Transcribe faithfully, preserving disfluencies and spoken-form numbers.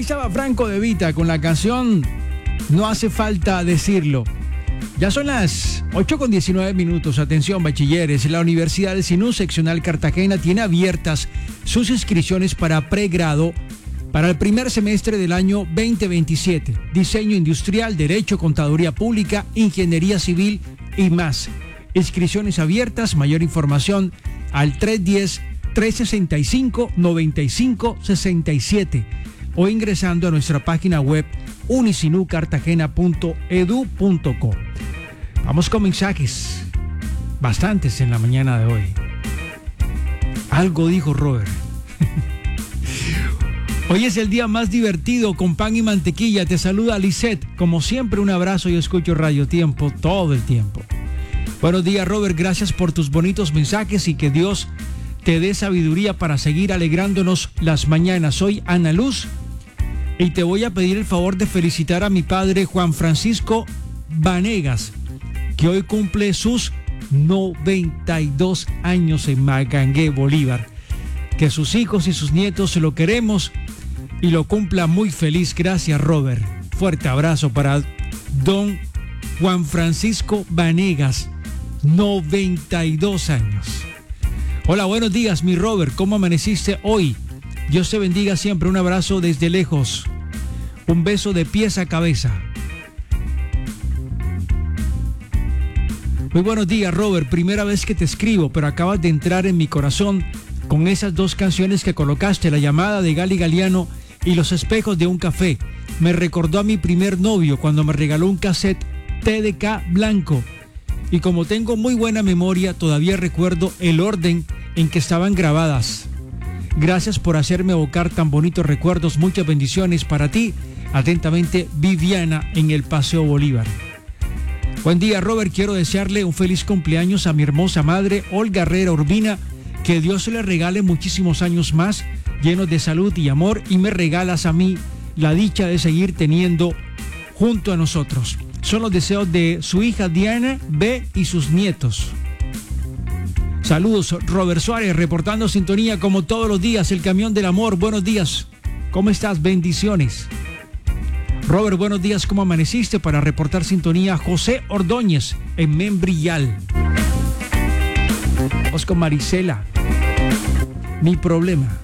estaba Franco De Vita con la canción No hace falta decirlo. Ya son las ocho con diecinueve minutos. Atención, bachilleres. La Universidad del Sinú Seccional Cartagena tiene abiertas sus inscripciones para pregrado para el primer semestre del año veinte veintisiete. Diseño industrial, derecho, contaduría pública, ingeniería civil y más. Inscripciones abiertas. Mayor información al tres uno cero, tres seis cinco, nueve cinco seis siete o ingresando a nuestra página web unisinucartagena punto edu punto co. Vamos con mensajes, bastantes en la mañana de hoy. Algo dijo Robert. Hoy es el día más divertido con pan y mantequilla. Te saluda Lisette. Como siempre, un abrazo. Yo escucho Radio Tiempo todo el tiempo. Buenos días, Robert. Gracias por tus bonitos mensajes y que Dios te dé sabiduría para seguir alegrándonos las mañanas. Soy Ana Luz y te voy a pedir el favor de felicitar a mi padre Juan Francisco Vanegas, que hoy cumple sus noventa y dos años en Magangué, Bolívar. Que sus hijos y sus nietos se lo queremos y lo cumpla muy feliz. Gracias, Robert. Fuerte abrazo para don Juan Francisco Vanegas, noventa y dos años. Hola, buenos días, mi Robert. ¿Cómo amaneciste hoy? Dios te bendiga siempre. Un abrazo desde lejos. Un beso de pies a cabeza. Muy buenos días, Robert. Primera vez que te escribo, pero acabas de entrar en mi corazón con esas dos canciones que colocaste, La llamada de Gali Galiano y Los espejos de un café. Me recordó a mi primer novio cuando me regaló un cassette T D K blanco. Y como tengo muy buena memoria, todavía recuerdo el orden en que estaban grabadas. Gracias por hacerme evocar tan bonitos recuerdos. Muchas bendiciones para ti. Atentamente, Viviana, en el Paseo Bolívar. Buen día, Robert. Quiero desearle un feliz cumpleaños a mi hermosa madre, Olga Herrera Urbina. Que Dios le regale muchísimos años más, llenos de salud y amor. Y me regalas a mí la dicha de seguir teniendo junto a nosotros. Son los deseos de su hija Diana B y sus nietos. Saludos, Robert Suárez, reportando sintonía como todos los días, el camión del amor. Buenos días, ¿cómo estás? Bendiciones. Robert, buenos días, ¿cómo amaneciste? Para reportar sintonía, José Ordóñez, en Membrillal. Vamos con Marisela, Mi problema.